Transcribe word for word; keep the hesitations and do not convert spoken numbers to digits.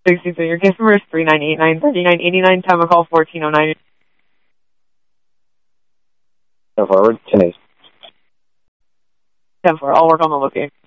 sixty-two. Your case number is three nine eight nine, three nine eight nine, time of call fourteen oh nine. Go forward, ten eight. ten four, I'll work on the location.